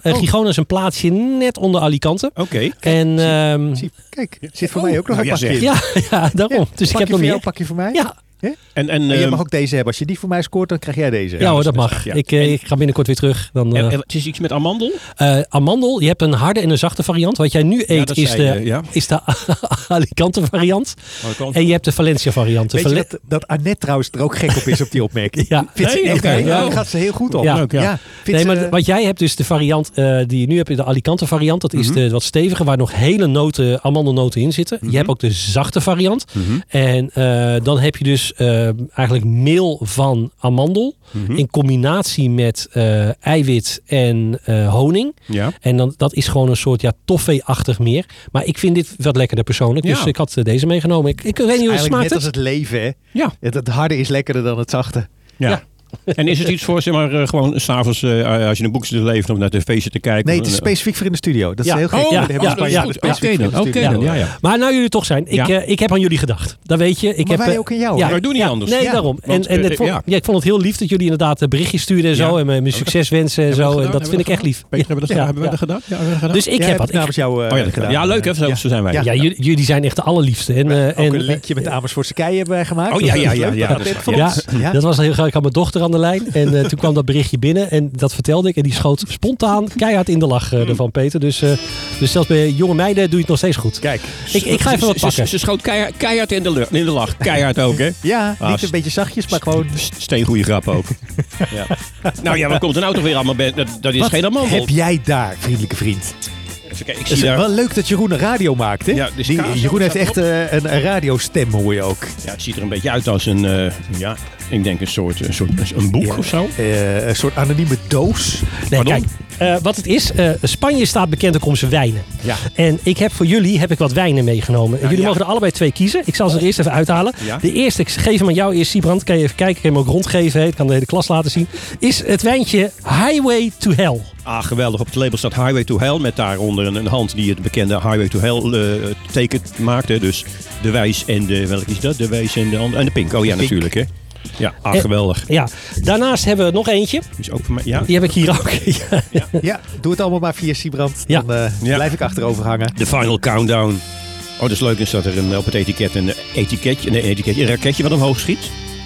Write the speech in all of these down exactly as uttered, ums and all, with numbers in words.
Uh, Oh. Gijona is een plaatsje net onder Alicante. Oké. Okay. En um, Zie, kijk, zit voor mij ook nog nou, een ja, pakje in. ja, ja, daarom. Ja, Dus ik heb nog voor meer. jou, pakje voor mij. Ja. Ja? En, en, En je um, mag ook deze hebben. Als je die voor mij scoort, dan krijg jij deze. Ja, hoor, dat dat is mag. echt, ja. Ik, uh, ik ga binnenkort weer terug. Dan, uh, en, en het is iets met amandel? uh, amandel, je hebt een harde en een zachte variant. Wat jij nu eet dat is, zei de, je, ja. is de Alicante variant. Alicante. En je hebt de Valencia variant. De Weet je Vale- dat, dat Annette trouwens er ook gek op is op die opmerking? Ja. Vindt ze Nee, echt, oké. hè? Ja. Daar gaat ze heel goed op. Ja. Leuk, ja. vindt Nee, ze- maar wat jij hebt dus de variant uh, die je nu hebt, de Alicante variant. Dat is Mhm. de wat stevige, waar nog hele noten, amandelnoten in zitten. Mhm. Je hebt ook de zachte variant. Mhm. En uh, dan heb je dus uh, eigenlijk meel van amandel. Mhm. In combinatie met uh, eiwit en uh, honing. Ja. En dan, dat is gewoon een soort ja, toffee-achtig meer. Maar ik vind dit wat lekkerder persoonlijk. Ja. Dus ik had uh, deze meegenomen. Ik, ik weet niet hoe het Eigenlijk smaakt. net als het leven, hè? Ja. Het, het harde is lekkerder dan het zachte. Ja. Ja. En is het iets voor, zeg maar, uh, gewoon s'avonds uh, als je een boek zit te lezen of naar de feestje te kijken? Nee, of, het is uh, specifiek voor in de studio. Dat Ja. is heel gek. Oh, We ja, hebben ja, in Spanje ja, de Oké specifiek voor in de dan, oké studio. dan, ja, ja. Maar nou jullie toch zijn. Ik, Ja. uh, ik heb aan jullie gedacht. Dat weet je. Ik Maar heb, wij uh, ook aan jou. Ja, hè? wij doen niet ja, anders. Nee, Ja. daarom. Want, en en uh, het vond, ja. ja, ik vond het heel lief dat jullie inderdaad uh, berichtjes sturen en zo. Ja. En me, me succes wensen en Hebben we zo. dat En gedaan? dat vind ik echt lief. Peter, hebben we dat, Ja, hebben we ja. dat gedaan? Ja, hebben we dat gedaan? Dus ik Jij heb hebt wat. het namens jou uh, Oh ja, dat gedaan. ja, leuk hè, zo, Ja. zo zijn wij. Ja. Ja, jullie, jullie zijn echt de allerliefste. En, uh, Ook en, een linkje met de Amersfoortse kei hebben wij gemaakt. Oh, ja, ja, Dat is ja, leuk, ja, dat dat is dit voor ja, ons. Ja. dat was heel graag. Ik had mijn dochter aan de lijn. En uh, toen kwam dat berichtje binnen. En dat vertelde ik. En die schoot spontaan keihard in de lach uh, ervan, Peter. Dus, uh, dus zelfs bij jonge meiden doe je het nog steeds goed. Kijk. Ik, ik ga even wat Ze- pakken. Ze, ze schoot keihard, keihard in, de lucht, in de lach. Keihard ook, hè? Ja, Ah, niet een beetje zachtjes, maar gewoon... Steengoeie grap ook. Ja. Nou ja, wat komt er nou toch weer allemaal bij? Dat, dat is Wat geen amandel. heb jij daar, vriendelijke vriend? Even kijken, ik Het zie is daar... wel leuk dat Jeroen een radio maakt, hè? Ja, dus Die, kaas- Jeroen heeft echt uh, een, een radiostem, hoor je ook. Ja, het ziet er een beetje uit als een... Uh, ja, ik denk een soort, een soort een boek Ja. of zo. Uh, een soort anonieme doos. Nee, Pardon? kijk, uh, wat het is, uh, Spanje staat bekend ook om zijn wijnen. Ja. En ik heb voor jullie heb ik wat wijnen meegenomen. Ja, jullie ja. mogen er allebei twee kiezen. Ik zal ze er eerst even uithalen. Ja. De eerste, ik geef hem aan jou eerst, Siebrand. Kan je even kijken, ik kan hem ook rondgeven. Ik kan de hele klas laten zien. Is het wijntje Highway to Hell. Ah, geweldig. Op het label staat Highway to Hell. Met daaronder een, een hand die het bekende Highway to Hell uh, teken maakte. Dus de wijs en de... Welke is dat? De wijs en de andere. En de pink. Oh ja, Pink. natuurlijk hè. Ja, ah, Eh, geweldig. Ja, daarnaast hebben we nog eentje. Die is ook voor mij. Ja. Die heb ik hier ook. Ja. Ja, doe het allemaal maar via Siebrand. Ja. Dan uh, Ja. blijf ik achterover hangen. De Final Countdown. Oh, dat is leuk. Dan staat er een, op het etiket een etiketje, nee, etiketje, een raketje wat omhoog schiet.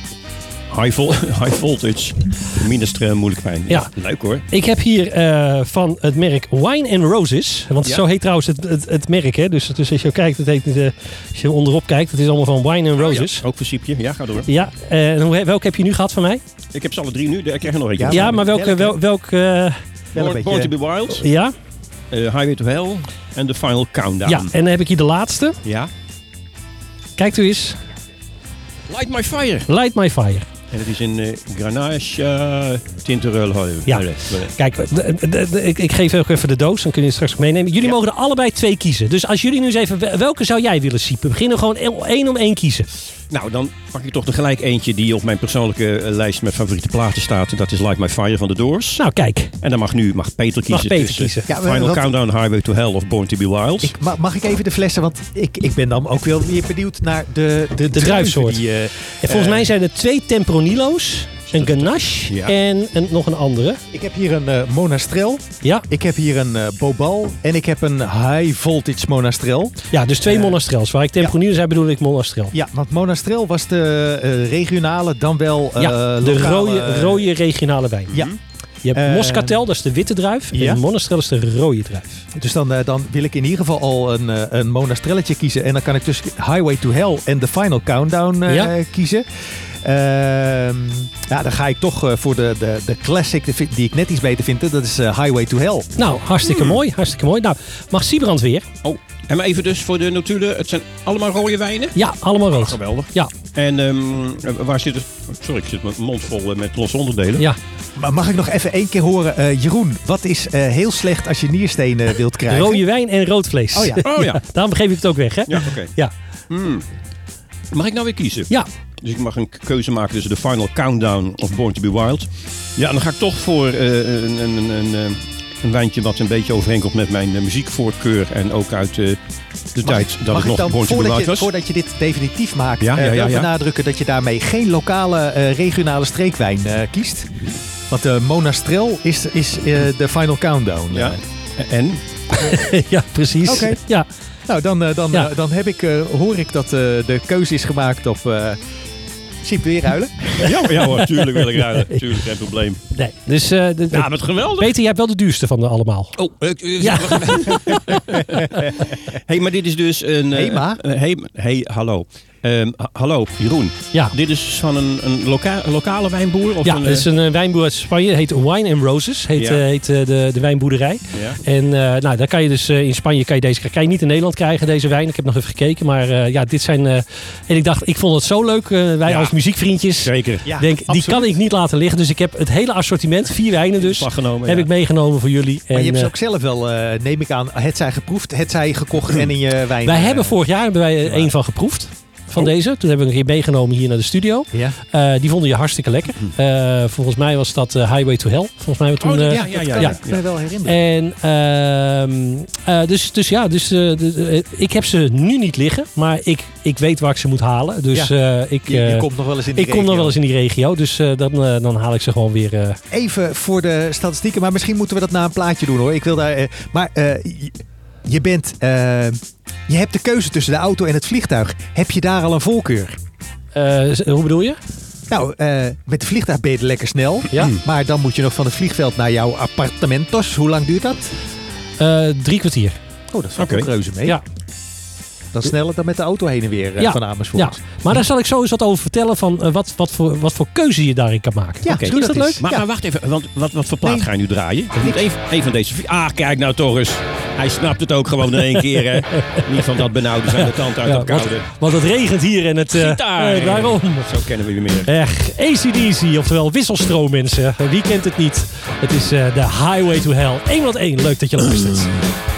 High, vol, high voltage. Minder moeilijk fijn. Ja. Leuk hoor. Ik heb hier uh, van het merk Wine and Roses. Want Ja. zo heet trouwens het, het, het merk. Hè? Dus, dus als je kijkt, het heet, uh, als je onderop kijkt, het is allemaal van Wine and Roses. Oh, ja. Ook voor Siepje. Ja, ga door. Ja, en hoe, welke heb je nu gehad van mij? Ik heb ze alle drie nu. Ik krijg er nog eentje. Ja, Ja, maar welke... welke? Wel, welke uh, Wel een Born, beetje- Born to be Wild. ja? Uh, Highway to Hell. En de Final Countdown. Ja, en dan heb ik hier de laatste. Ja. Kijk u eens. Light My Fire. Light My Fire. En het is in uh, Grenache uh, Tinterol. Ja. Kijk, de, de, de, ik, ik geef ook even de doos. Dan kun je het straks ook meenemen. Jullie Ja. mogen er allebei twee kiezen. Dus als jullie nu eens even... Welke zou jij willen siepen? We beginnen gewoon één om één kiezen. Nou, dan pak ik toch tegelijk eentje die op mijn persoonlijke uh, lijst met favoriete platen staat. Dat is Light My Fire van The Doors. Nou, kijk. En dan mag nu mag Peter kiezen. Mag Peter tussen kiezen. Ja, maar Final wat- Countdown, Highway to Hell of Born to be Wild. Ik, ma- mag ik even de flessen? Want ik, ik ben dan ook wel weer benieuwd naar de, de, De druifsoort. Die, uh, En volgens eh, mij zijn er twee Tempronilo's. Een Ganache Ja. en een, nog een andere. Ik heb hier een uh, Monastrell. Ja, Ik heb hier een uh, Bobal. En ik heb een High Voltage Monastrell. ja dus twee Eh, Monastrells. Waar ik Tempranillo zei, bedoel ik Monastrell. Ja, want Monastrell was de uh, regionale, dan wel uh, Ja, de lokale, rode, rode regionale wijn. Ja, Je hebt Eh, Moscatel, dat is de witte druif. ja. En Monastrell is de rode druif. dus dan, uh, dan wil ik in ieder geval al een, uh, een Monastrelletje kiezen. En dan kan ik tussen Highway to Hell en The Final Countdown uh, Ja. kiezen. Ehm, ja, dan ga ik toch uh, voor de, de, de classic de, die ik net iets beter vind. Dat is uh, Highway to Hell. Nou, hartstikke Hmm. mooi. Hartstikke mooi. Nou, mag Siebrand weer? Oh, en maar even dus voor de notulen. Het zijn allemaal rode wijnen. Ja, allemaal rood. Geweldig. Ja, En um, waar zit het? Sorry, ik zit met mijn mond vol uh, met losse onderdelen. ja. Maar mag ik nog even één keer horen? Uh, Jeroen, wat is uh, heel slecht als je nierstenen wilt krijgen? Rode wijn en rood vlees. Oh ja. Oh ja. Daarom geef ik het ook weg, hè? Ja, oké. Okay. Ja. Mm. Mag ik nou weer kiezen? Ja. Dus ik mag een keuze maken tussen The Final Countdown of Born to be Wild. Ja, dan ga ik toch voor uh, een, een, een, een, een wijntje wat een beetje overeenkomt met mijn uh, muziekvoorkeur. En ook uit uh, de Mag, tijd dat mag ik nog dan, Born to be voordat Wild je, was. voordat je dit definitief maakt, Ja, uh, ja, ja, wel ja. benadrukken dat je daarmee geen lokale uh, regionale streekwijn uh, kiest? Want uh, Monastrell is, is uh, de Final Countdown. Ja. En? ja, precies. Oké. Okay. Ja. Nou, dan, uh, dan, ja. uh, dan heb ik, uh, hoor ik dat uh, de keuze is gemaakt op... Uh, Siep, wil je ruilen? Ja, ja hoor, tuurlijk wil ik ruilen. Tuurlijk, geen probleem. Nee, dus... Uh, de, de, ja, wat geweldig. Peter, jij hebt wel de duurste van de allemaal. Oh, uh, uh, ja. hey, maar dit is dus een... Uh, hey, ma. Uh, hey, hey, hallo. Um, ha- hallo, Jeroen. Ja. Dit is van een, een, loka- een lokale wijnboer? Of ja, een, het is een uh, wijnboer uit Spanje. Het heet Wine and Roses, heet, Ja. uh, heet uh, de, de wijnboerderij. Ja. En uh, nou, dan kan je dus uh, in Spanje kan je deze kan je niet in Nederland krijgen, deze wijn. Ik heb nog even gekeken, maar uh, ja, dit zijn... Uh, en ik dacht, ik vond het zo leuk. Uh, wij Ja. als muziekvriendjes, Zeker. Ja, denk, die absoluut. kan ik niet laten liggen. Dus ik heb het hele assortiment, vier wijnen dus, Slag genomen, heb ja. ik meegenomen voor jullie. Maar en, je hebt ze uh, ook zelf wel, uh, neem ik aan, het zij geproefd, het zij gekocht en in je wijn. wij uh, hebben vorig jaar hebben wij er een van geproefd. Van Oh. deze. Toen hebben we een keer meegenomen hier naar de studio. Ja. Uh, die vonden je hartstikke lekker. Uh, volgens mij was dat uh, Highway to Hell. Volgens mij hebben we toen... Oh, Uh, ja, ja, ja. kan ja. ik me wel herinneren. En uh, uh, dus, dus ja, dus, uh, de, de, ik heb ze nu niet liggen. Maar ik, ik weet waar ik ze moet halen. Dus uh, ik, je, je uh, komt nog wel eens in die ik kom nog regio. wel eens in die regio. Dus uh, dan, uh, dan haal ik ze gewoon weer... Uh, Even voor de statistieken, maar misschien moeten we dat na een plaatje doen hoor. Ik wil daar, uh, maar uh, je, je bent... Uh, je hebt de keuze tussen de auto en het vliegtuig. Heb je daar al een voorkeur? uh, hoe bedoel je? Nou, uh, met de vliegtuig ben je er lekker snel. Ja. Maar dan moet je nog van het vliegveld naar jouw appartamentos. Hoe lang duurt dat? Uh, drie kwartier. Oh, dat valt Oké. ook reuze mee. Ja. Dan sneller dan met de auto heen en weer uh, Ja. van Amersfoort. Ja, maar daar zal ik zo eens wat over vertellen van uh, wat, wat, voor, wat voor keuze je daarin kan maken. Ja, Oké, doe is dat dat leuk? eens. Maar, Ja. maar wacht even, want wat, wat voor plaat Nee. ga je nu draaien? Je moet even, een van deze... Ah, kijk nou toch eens. Hij snapt het ook gewoon in één keer. Hè. Niet van dat benauwde zijn de tand uit Ja, dat koude. Want het regent hier en het... Uh, Gitaar. uh, daarom. Zo kennen we je meer. Echt, A C D C, oftewel wisselstroom mensen. Wie kent het niet? Het is uh, de Highway to Hell. één wat één, leuk dat je luistert.